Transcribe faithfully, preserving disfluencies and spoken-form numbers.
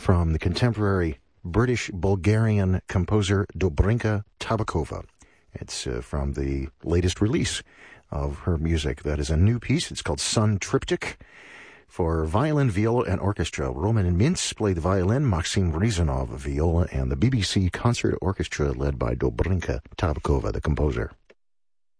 from the contemporary British-Bulgarian composer Dobrinka Tabakova. It's uh, from the latest release of her music. That is a new piece. It's called Sun Triptych for violin, viola, and orchestra. Roman Mintz played the violin, Maxim Rezanov viola, and the B B C Concert Orchestra led by Dobrinka Tabakova, the composer.